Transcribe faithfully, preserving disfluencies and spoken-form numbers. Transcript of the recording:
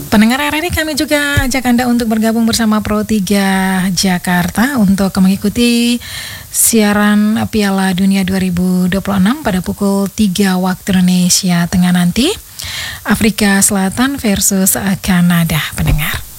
Pendengar R R I, kami juga ajak Anda untuk bergabung bersama Pro tiga Jakarta untuk mengikuti siaran Piala Dunia dua ribu dua puluh enam pada pukul tiga waktu Indonesia Tengah nanti. Afrika Selatan versus Kanada, pendengar.